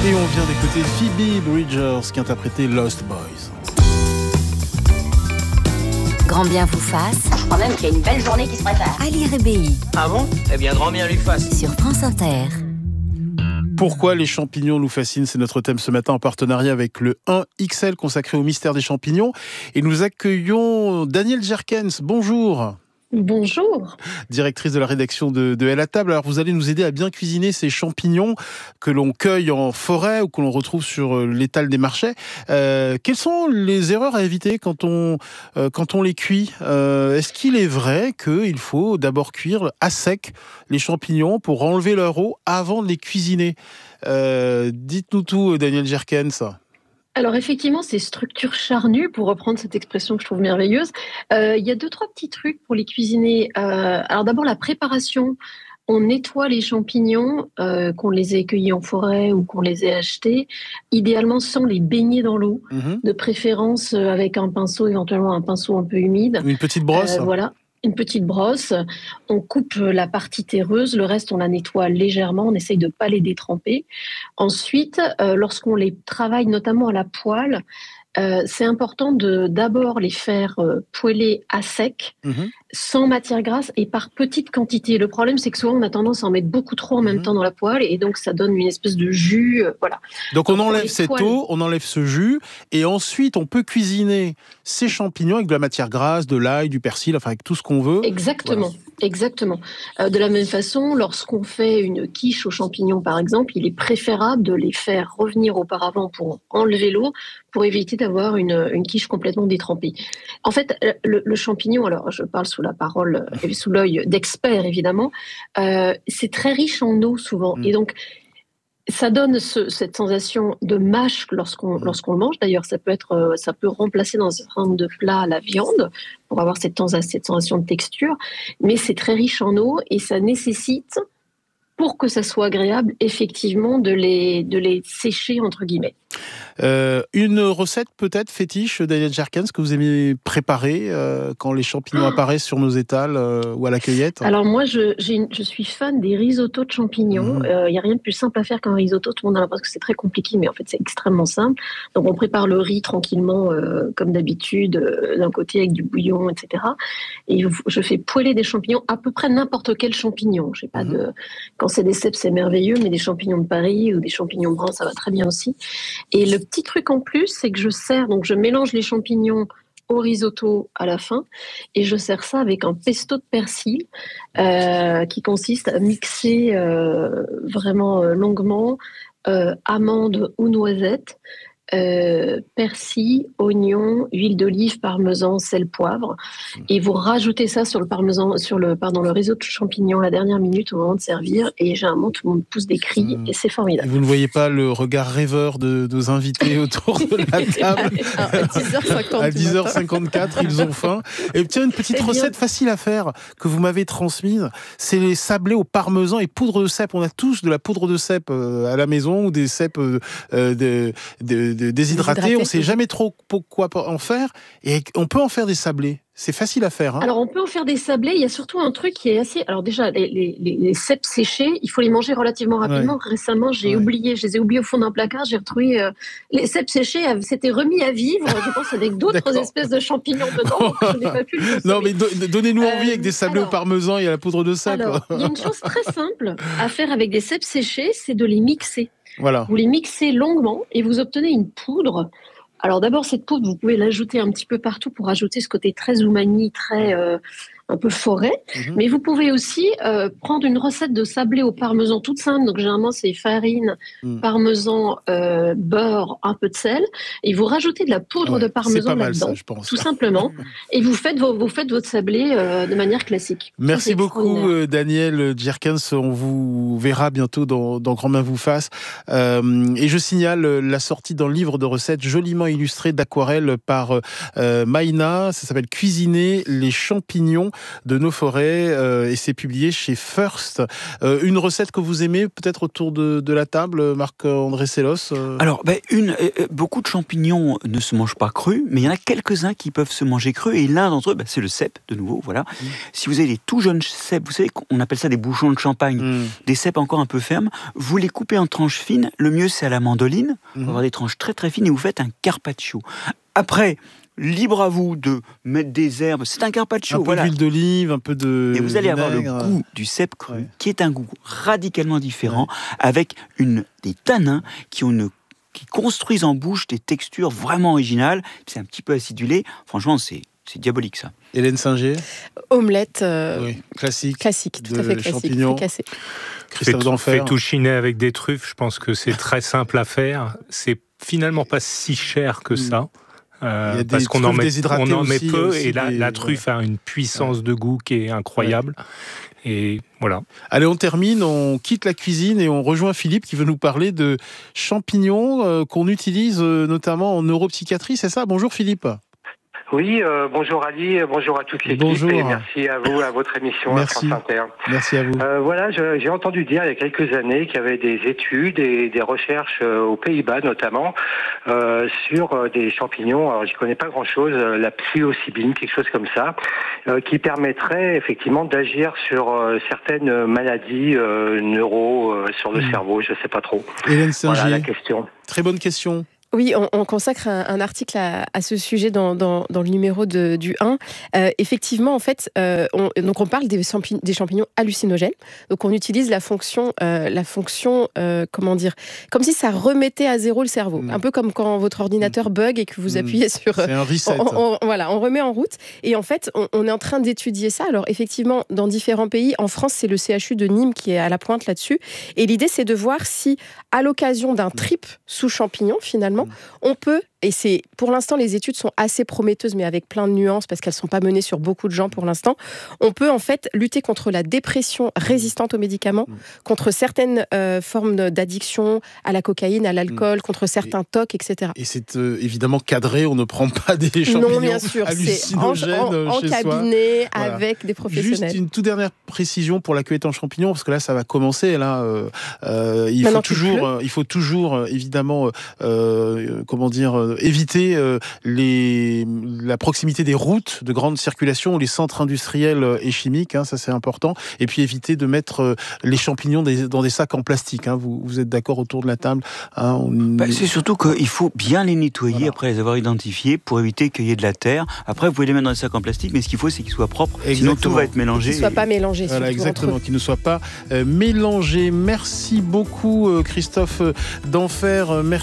Et on vient d'écouter Phoebe Bridgers qui interprétait Lost Boys. Grand bien vous fasse. Je crois même qu'il y a une belle journée qui se prépare. Ali Rébéi. Ah bon ? Eh bien, grand bien lui fasse. Sur France Inter. Pourquoi les champignons nous fascinent ? C'est notre thème ce matin en partenariat avec le 1XL consacré au mystère des champignons. Et nous accueillons Danielle Jerkens. Bonjour. Bonjour. Directrice de la rédaction de Elle à table. Alors vous allez nous aider à bien cuisiner ces champignons que l'on cueille en forêt ou que l'on retrouve sur l'étal des marchés. Quelles sont les erreurs à éviter quand on les cuit ? Est-ce qu'il est vrai qu'il faut d'abord cuire à sec les champignons pour enlever leur eau avant de les cuisiner ? Dites-nous tout, Danielle Jerkens. Alors effectivement, ces structures charnues, pour reprendre cette expression que je trouve merveilleuse, il y a 2-3 petits trucs pour les cuisiner. Alors d'abord, la préparation. On nettoie les champignons, qu'on les ait cueillis en forêt ou qu'on les ait achetés, idéalement sans les baigner dans l'eau, de préférence avec un pinceau, éventuellement un pinceau un peu humide. Une petite brosse. Voilà. Une petite brosse, on coupe la partie terreuse, le reste on la nettoie légèrement, on essaye de ne pas les détremper. Ensuite, lorsqu'on les travaille notamment à la poêle, c'est important de d'abord les faire poêler à sec, sans matière grasse et par petite quantité. Le problème, c'est que souvent on a tendance à en mettre beaucoup trop en même temps dans la poêle et donc ça donne une espèce de jus. Voilà. Donc on enlève cette eau, on enlève ce jus et ensuite on peut cuisiner ces champignons avec de la matière grasse, de l'ail, du persil, enfin avec tout ce qu'on veut. Exactement. Voilà. Exactement. De la même façon, lorsqu'on fait une quiche aux champignons, par exemple, il est préférable de les faire revenir auparavant pour enlever l'eau, pour éviter d'avoir une quiche complètement détrempée. En fait, le champignon, alors je parle sous la parole et sous l'œil d'experts évidemment, c'est très riche en eau souvent. Et donc, ça donne cette sensation de mâche lorsqu'on le mange. D'ailleurs, ça peut remplacer dans un certain nombre de plats la viande pour avoir cette sensation de texture. Mais c'est très riche en eau et ça nécessite, pour que ça soit agréable, effectivement, de les sécher, entre guillemets. Une recette peut-être fétiche, Danielle Jerkens, que vous aimez préparer quand les champignons apparaissent sur nos étals ou à la cueillette ? Alors moi, je suis fan des risottos de champignons. Il n'y a rien de plus simple à faire qu'un risotto. Tout le monde a l'impression que c'est très compliqué, mais en fait, c'est extrêmement simple. Donc, on prépare le riz tranquillement, comme d'habitude, d'un côté avec du bouillon, etc. Et je fais poêler des champignons, à peu près n'importe quel champignon. Je sais pas quand c'est des cèpes, c'est merveilleux, mais des champignons de Paris ou des champignons bruns, ça va très bien aussi. Et le petit truc en plus, c'est que je mélange les champignons au risotto à la fin et je sers ça avec un pesto de persil qui consiste à mixer vraiment longuement amandes ou noisettes, persil, oignon, huile d'olive, parmesan, sel, poivre, et vous rajoutez ça sur le risotto de champignons à la dernière minute au moment de servir, et généralement tout le monde pousse des cris et c'est formidable. Et vous ne voyez pas le regard rêveur de nos invités autour de la table. À 10h54, ils ont faim. Et tiens, une petite recette facile à faire que vous m'avez transmise, c'est les sablés au parmesan et poudre de cèpe. On a tous de la poudre de cèpe à la maison ou des cèpes déshydratés, on ne sait jamais trop quoi en faire et on peut en faire des sablés. C'est facile à faire. Alors, on peut en faire des sablés. Il y a surtout un truc qui est assez... Alors déjà, les cèpes séchés, il faut les manger relativement rapidement. Ouais. Récemment, je les ai oubliés au fond d'un placard. J'ai retrouvé les cèpes séchés, s'étaient remis à vivre, je pense, avec d'autres espèces de champignons dedans. Donc je n'ai pas pu le consommer. Non, mais donnez-nous envie avec des sablés au parmesan et à la poudre de cèpe. Alors, il y a une chose très simple à faire avec des cèpes séchés, c'est de les mixer. Voilà. Vous les mixez longuement et vous obtenez une poudre. Alors d'abord, cette poudre, vous pouvez l'ajouter un petit peu partout pour ajouter ce côté très umami, très un peu forêt. Mais vous pouvez aussi prendre une recette de sablé au parmesan toute simple. Donc généralement, c'est farine, parmesan, beurre, un peu de sel. Et vous rajoutez de la poudre de parmesan là-dedans, ça, je pense. Tout simplement. Et vous faites votre sablé de manière classique. Merci beaucoup, Danielle Jerkens. On vous verra bientôt dans Grand Main vous fasse. Et je signale la sortie d'un livre de recettes joliment illustré d'aquarelle par Maïna. Ça s'appelle « Cuisiner les champignons ». de nos forêts et c'est publié chez First. Une recette que vous aimez peut-être autour de la table, Marc-André Sellos Alors, beaucoup de champignons ne se mangent pas crus, mais il y en a quelques-uns qui peuvent se manger crus, et l'un d'entre eux, c'est le cèpe, de nouveau, voilà. Si vous avez les tout jeunes cèpes, vous savez qu'on appelle ça des bouchons de champagne, des cèpes encore un peu fermes, vous les coupez en tranches fines, le mieux c'est à la mandoline, on va avoir des tranches très très fines, et vous faites un carpaccio. Après, libre à vous de mettre des herbes, c'est un carpaccio. Un peu d'huile d'olive, un peu de et vous allez avoir le vinaigre. goût du cèpe cru, qui est un goût radicalement différent, avec des tanins qui construisent en bouche des textures vraiment originales. C'est un petit peu acidulé. Franchement, c'est diabolique, ça. Hélène Singer. Omelette classique, tout à fait classique, champignons. fricassé. Christophe Denfer. Fait tout chiner avec des truffes, je pense que c'est très simple à faire. C'est finalement pas si cher que ça. Parce qu'on en met peu, et la truffe a une puissance de goût qui est incroyable. Et voilà. Allez, on termine, on quitte la cuisine et on rejoint Philippe qui veut nous parler de champignons qu'on utilise notamment en neuropsychiatrie, c'est ça? Bonjour Philippe. Oui, bonjour Ali, bonjour à toute l'équipe. Bonjour. Et merci à vous, à votre émission à France Inter. Merci à vous. Voilà, j'ai entendu dire il y a quelques années qu'il y avait des études et des recherches aux Pays-Bas notamment sur des champignons. Alors j'y connais pas grand-chose, la psilocybine, quelque chose comme ça, qui permettrait effectivement d'agir sur certaines maladies sur le cerveau. Je sais pas trop. Hélène Singer. Voilà la question. Très bonne question. Oui, on consacre un article à ce sujet dans le numéro du 1. Effectivement, en fait, on parle des champignons hallucinogènes. Donc, on utilise la fonction, comment dire, comme si ça remettait à zéro le cerveau. Un peu comme quand votre ordinateur bug et que vous appuyez sur... C'est un reset. On remet en route. Et en fait, on est en train d'étudier ça. Alors, effectivement, dans différents pays, en France, c'est le CHU de Nîmes qui est à la pointe là-dessus. Et l'idée, c'est de voir si, à l'occasion d'un trip sous champignons, finalement, on peut, et c'est pour l'instant les études sont assez prometteuses mais avec plein de nuances parce qu'elles ne sont pas menées sur beaucoup de gens pour l'instant, on peut en fait lutter contre la dépression résistante aux médicaments, contre certaines formes d'addiction à la cocaïne, à l'alcool, contre certains TOC, etc. Et c'est évidemment cadré, on ne prend pas des champignons non, bien sûr, hallucinogènes en chez cabinet soi. avec des professionnels. Juste une toute dernière précision pour la cuvette en champignons, parce que là ça va commencer, il faut toujours évidemment éviter la proximité des routes de grande circulation ou les centres industriels et chimiques, ça c'est important, et puis éviter de mettre les champignons dans des sacs en plastique. Vous êtes d'accord autour de la table? C'est surtout qu'il faut bien les nettoyer après les avoir identifiés pour éviter qu'il y ait de la terre. Après, vous pouvez les mettre dans des sacs en plastique, mais ce qu'il faut, c'est qu'ils soient propres. Sinon, tout va être mélangé. Qu'ils ne soient pas mélangés. Voilà, exactement, qu'ils ne soient pas mélangés. Merci beaucoup, Christophe Denfer. Merci.